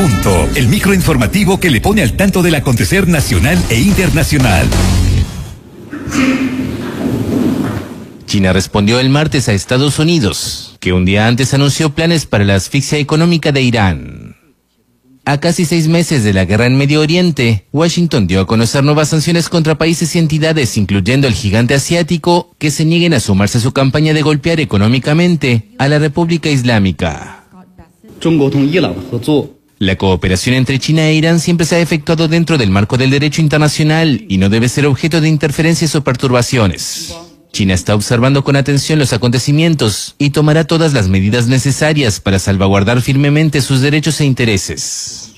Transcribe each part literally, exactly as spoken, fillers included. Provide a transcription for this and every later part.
Punto, el microinformativo que le pone al tanto del acontecer nacional e internacional. China respondió el martes a Estados Unidos, que un día antes anunció planes para la asfixia económica de Irán. A casi seis meses de la guerra en Medio Oriente, Washington dio a conocer nuevas sanciones contra países y entidades, incluyendo el gigante asiático, que se nieguen a sumarse a su campaña de golpear económicamente a la República Islámica. La cooperación entre China e Irán siempre se ha efectuado dentro del marco del derecho internacional y no debe ser objeto de interferencias o perturbaciones. China está observando con atención los acontecimientos y tomará todas las medidas necesarias para salvaguardar firmemente sus derechos e intereses.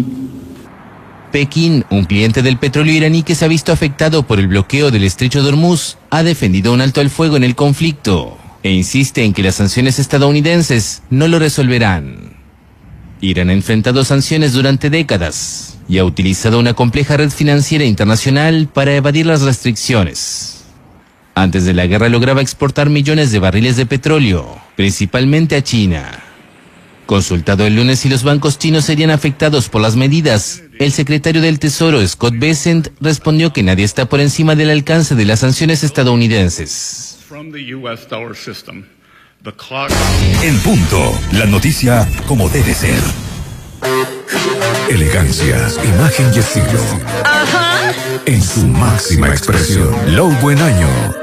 Pekín, un cliente del petróleo iraní que se ha visto afectado por el bloqueo del estrecho de Hormuz, ha defendido un alto al fuego en el conflicto e insiste en que las sanciones estadounidenses no lo resolverán. Irán ha enfrentado sanciones durante décadas y ha utilizado una compleja red financiera internacional para evadir las restricciones. Antes de la guerra lograba exportar millones de barriles de petróleo, principalmente a China. Consultado el lunes si los bancos chinos serían afectados por las medidas, el secretario del Tesoro, Scott Bessent, respondió que nadie está por encima del alcance de las sanciones estadounidenses. En punto, la noticia como debe ser. Elegancia, imagen y estilo. Ajá. En su máxima expresión. Low Buen Año.